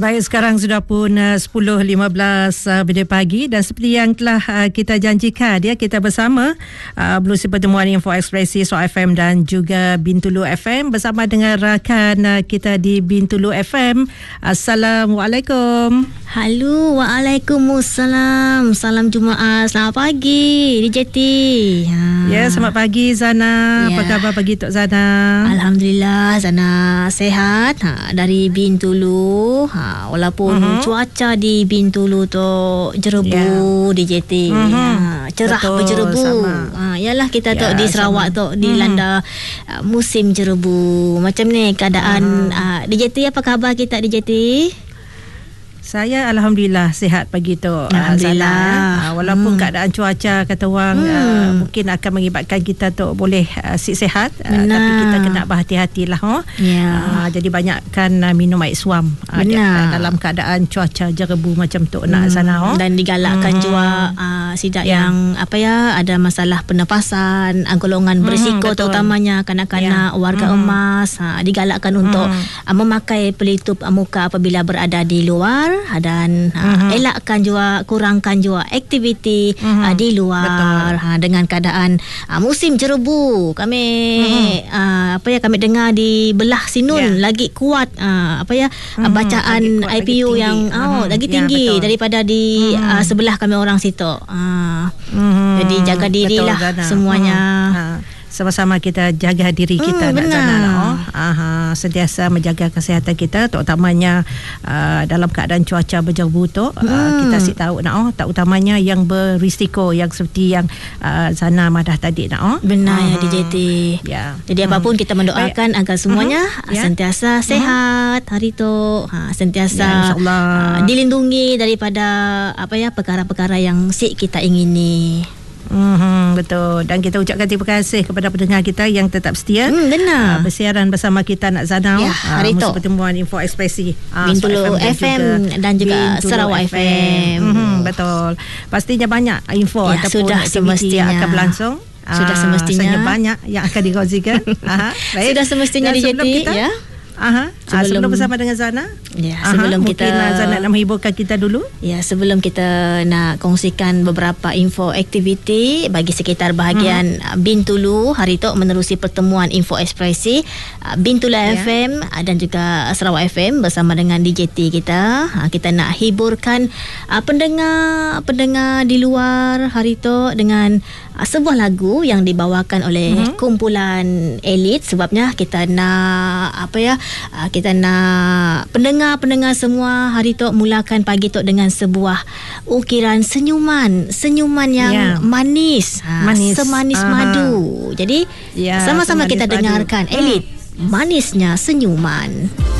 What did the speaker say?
Baik, sekarang sudah pun 10.15 bila pagi dan seperti yang telah kita janjikan kita bersama melalui pertemuan Info Ekspresi SWAT FM dan juga Bintulu FM bersama dengan rakan kita di Bintulu FM. Assalamualaikum. Halo, waalaikumsalam. Salam Jumaat. Selamat pagi DJT. Ya, selamat pagi Zana. Apa khabar pagi Tok Zana? Alhamdulillah Zana sehat. Dari Bintulu. Walaupun cuaca di Bintulu tu jerebu DJT. Cerah betul, berjerebu. Yalah kita tu di Sarawak tu dilanda musim jerebu. Macam ni keadaan DJT. Apa khabar kita DJT? Saya Alhamdulillah sihat pagi tu. Alhamdulillah. Walaupun keadaan cuaca kata orang mungkin akan mengibatkan kita tu boleh sihat, tapi kita kena berhati-hatilah. Jadi banyakkan minum air suam dalam keadaan cuaca jerebu macam tu nak sana. Dan digalakkan juga sidak yang ada masalah pernafasan, golongan berisiko terutamanya kanak-kanak, warga emas, digalakkan untuk memakai pelitup muka apabila berada di luar. Dan elakkan juga, kurangkan juga aktiviti di luar. Dengan keadaan musim jerebu, kami kami dengar di belah Sinun lagi kuat bacaan IPU yang lagi tinggi daripada di sebelah kami orang situ. Jadi jaga dirilah semuanya. Sama-sama kita jaga diri kita nak Zana. Sentiasa menjaga kesihatan kita, terutamanya dalam keadaan cuaca berjerebu tu. Kita asyik tahu tak utamanya yang berisiko yang seperti yang Zana madah tadi benar ya DJT. Jadi apapun kita mendoakan agar semuanya sentiasa sehat hari tu, sentiasa dilindungi daripada perkara-perkara yang kita ingini. Betul. Dan kita ucapkan terima kasih kepada pendengar kita yang tetap setia bersiaran bersama kita nak Zana hari tu pertemuan Info Ekspresi Bintulu FM dan juga Sarawak FM. Betul. Pastinya banyak info ataupun sudah aktiviti yang akan berlangsung. Sudah semestinya banyak yang akan dikongsikan. Baik. Sudah semestinya DJT sebelum bersama dengan Zana, sebelum mungkin kita Zana nak menghiburkan kita dulu. Sebelum kita nak kongsikan beberapa info aktiviti bagi sekitar bahagian Bintulu hari tu menerusi pertemuan Info Ekspresi Bintulu FM dan juga Sarawak FM bersama dengan DJT kita. Kita nak hiburkan pendengar di luar hari tu dengan sebuah lagu yang dibawakan oleh kumpulan elit. Sebabnya kita nak kita nak pendengar semua hari tu mulakan pagi tu dengan sebuah ukiran senyuman yang manis, semanis madu. Jadi sama-sama kita dengarkan elit manisnya senyuman.